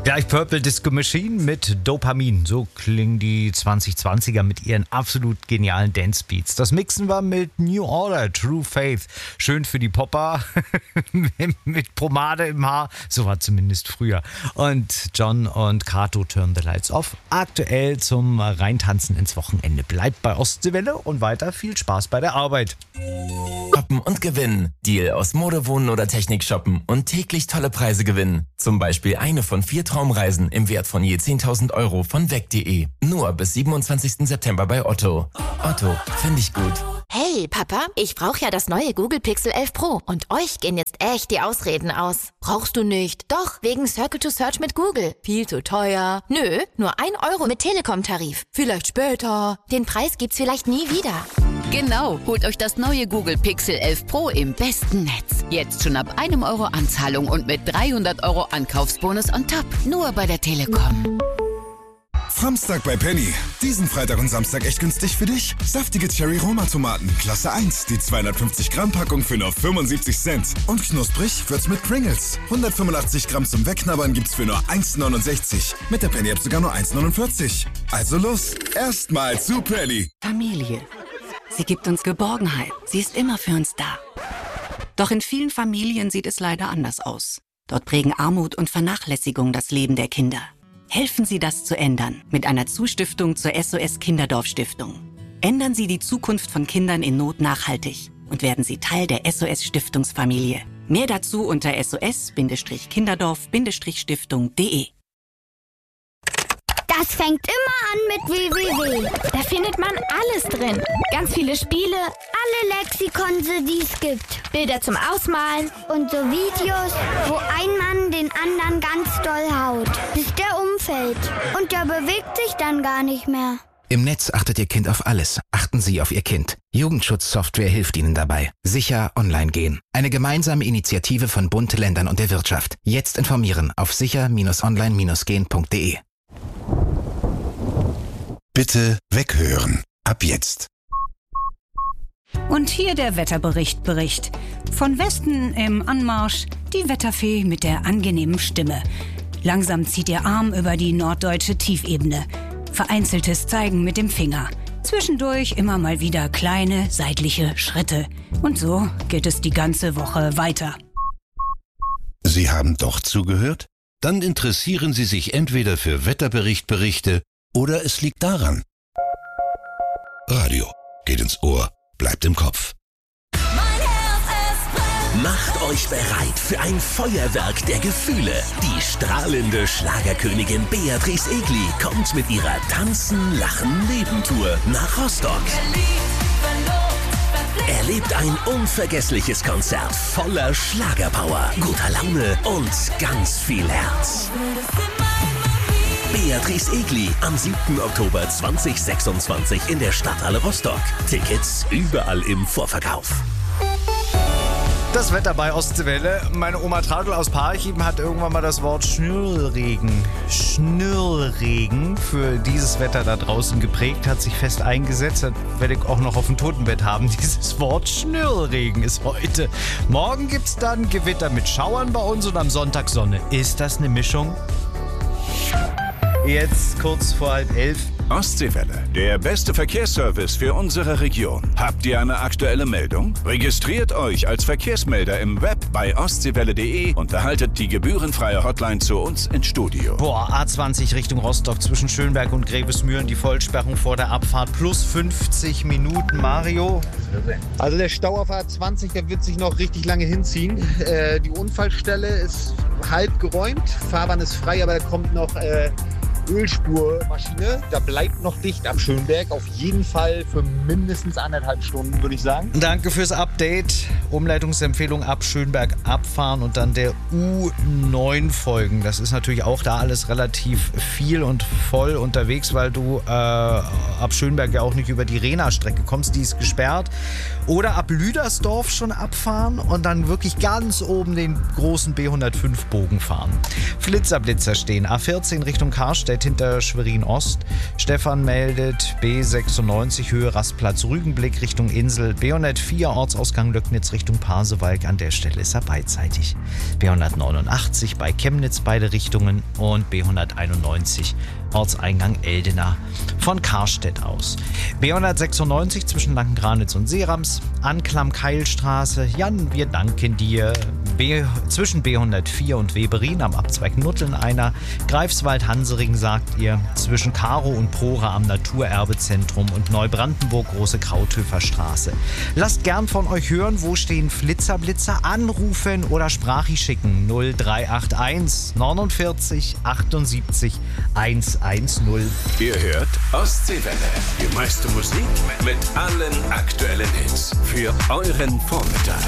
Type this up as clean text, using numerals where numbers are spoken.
Gleich Purple Disco Machine mit Dopamin. So klingen die 2020er mit ihren absolut genialen Dance-Beats. Das mixen wir mit New Order, True Faith. Schön für die Popper mit Pomade im Haar. So war zumindest früher. Und John und Kato Turn the Lights Off. Aktuell zum Reintanzen ins Wochenende. Bleibt bei Ostseewelle und weiter viel Spaß bei der Arbeit. Shoppen und gewinnen. Deal aus Mode, Wohnen oder Technik shoppen und täglich tolle Preise gewinnen. Zum Beispiel eine von 4 Traumreisen im Wert von je 10.000 Euro von weg.de. Nur bis 27. September bei Otto. Otto, finde ich gut. Hey, Papa, ich brauche ja das neue Google Pixel 11 Pro und euch gehen jetzt echt die Ausreden aus. Brauchst du nicht? Doch, wegen Circle to Search mit Google. Viel zu teuer. Nö, nur 1 Euro mit Telekom-Tarif. Vielleicht später. Den Preis gibt's vielleicht nie wieder. Genau, holt euch das neue Google Pixel 11 Pro im besten Netz. Jetzt schon ab 1 Euro Anzahlung und mit 300 Euro Ankaufsbonus on top. Nur bei der Telekom. Samstag bei Penny. Diesen Freitag und Samstag echt günstig für dich. Saftige Cherry-Roma-Tomaten, Klasse 1. Die 250 Gramm Packung für nur 75 Cent. Und knusprig wird's mit Pringles. 185 Gramm zum Wegknabbern gibt's für nur 1,69. Mit der Penny-App sogar nur 1,49. Also los, erstmal zu Penny. Familie. Sie gibt uns Geborgenheit. Sie ist immer für uns da. Doch in vielen Familien sieht es leider anders aus. Dort prägen Armut und Vernachlässigung das Leben der Kinder. Helfen Sie, das zu ändern mit einer Zustiftung zur SOS Kinderdorf Stiftung. Ändern Sie die Zukunft von Kindern in Not nachhaltig und werden Sie Teil der SOS Stiftungsfamilie. Mehr dazu unter sos-kinderdorf-stiftung.de. Das fängt immer an mit www. Da findet man alles drin. Ganz viele Spiele, alle Lexikonse, die es gibt. Bilder zum Ausmalen und so Videos, wo ein Mann den anderen ganz doll haut, bis der umfällt. Und der bewegt sich dann gar nicht mehr. Im Netz achtet Ihr Kind auf alles. Achten Sie auf Ihr Kind. Jugendschutzsoftware hilft Ihnen dabei. Sicher online gehen. Eine gemeinsame Initiative von Bund, Ländern und der Wirtschaft. Jetzt informieren auf sicher-online-gehen.de. Bitte weghören. Ab jetzt. Und hier der Wetterbericht. Von Westen im Anmarsch die Wetterfee mit der angenehmen Stimme. Langsam zieht ihr Arm über die norddeutsche Tiefebene. Vereinzeltes Zeigen mit dem Finger. Zwischendurch immer mal wieder kleine seitliche Schritte. Und so geht es die ganze Woche weiter. Sie haben doch zugehört? Dann interessieren Sie sich entweder für Wetterberichte oder es liegt daran. Radio geht ins Ohr, bleibt im Kopf. Macht euch bereit für ein Feuerwerk der Gefühle. Die strahlende Schlagerkönigin Beatrice Egli kommt mit ihrer Tanzen-Lachen-Leben-Tour nach Rostock. Erlebt ein unvergessliches Konzert voller Schlagerpower, guter Laune und ganz viel Herz. Beatrice Egli am 7. Oktober 2026 in der Stadthalle Rostock. Tickets überall im Vorverkauf. Das Wetter bei Ostseewelle. Meine Oma Traudl aus Parchim hat irgendwann mal das Wort Schnürregen für dieses Wetter da draußen geprägt, hat sich fest eingesetzt. Das werde ich auch noch auf dem Totenbett haben. Dieses Wort Schnürregen ist heute. Morgen gibt's dann Gewitter mit Schauern bei uns und am Sonntag Sonne. Ist das eine Mischung? Jetzt kurz vor 10:30. Ostseewelle, der beste Verkehrsservice für unsere Region. Habt ihr eine aktuelle Meldung? Registriert euch als Verkehrsmelder im Web bei ostseewelle.de und erhaltet die gebührenfreie Hotline zu uns ins Studio. A20 Richtung Rostock zwischen Schönberg und Grevesmühren, die Vollsperrung vor der Abfahrt plus 50 Minuten. Mario? Also der Stau auf A20, der wird sich noch richtig lange hinziehen. Die Unfallstelle ist halb geräumt, Fahrbahn ist frei, aber da kommt noch Ölspurmaschine. Da bleibt noch dicht am Schönberg. Auf jeden Fall für mindestens 1,5 Stunden, würde ich sagen. Danke fürs Update. Umleitungsempfehlung ab Schönberg abfahren und dann der U9 folgen. Das ist natürlich auch da alles relativ viel und voll unterwegs, weil du ab Schönberg ja auch nicht über die Rena-Strecke kommst. Die ist gesperrt. Oder ab Lüdersdorf schon abfahren und dann wirklich ganz oben den großen B105-Bogen fahren. Blitzerblitzer stehen. A14 Richtung Karstedt. Eichstätt hinter Schwerin Ost. Stefan meldet B96 Höhe Rastplatz Rügenblick Richtung Insel. B104 Ortsausgang Löcknitz Richtung Pasewalk. An der Stelle ist er beidseitig. B189 bei Chemnitz beide Richtungen und B191 Ortseingang Eldena von Karstedt aus. B196 zwischen Lanken-Granitz und Seerams. Anklam Keilstraße. Jan, wir danken dir. Zwischen B104 und Weberin am Abzweig Nutteln einer. Greifswald-Hansering sagt ihr. Zwischen Karo und Prora am Naturerbezentrum und Neubrandenburg Große Krauthöfer Straße. Lasst gern von euch hören, wo stehen Flitzer, anrufen oder Sprachig schicken. 0381 49 78 110. Ihr hört Ostseewelle. Die meiste Musik mit allen aktuellen Hits für euren Vormittag.